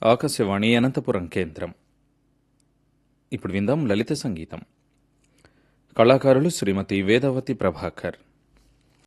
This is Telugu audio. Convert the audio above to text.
ఆకాశవాణి అనంతపురం కేంద్రం. ఇప్పుడు విందాం లలిత సంగీతం. కళాకారులు శ్రీమతి వేదవతి ప్రభాకర్.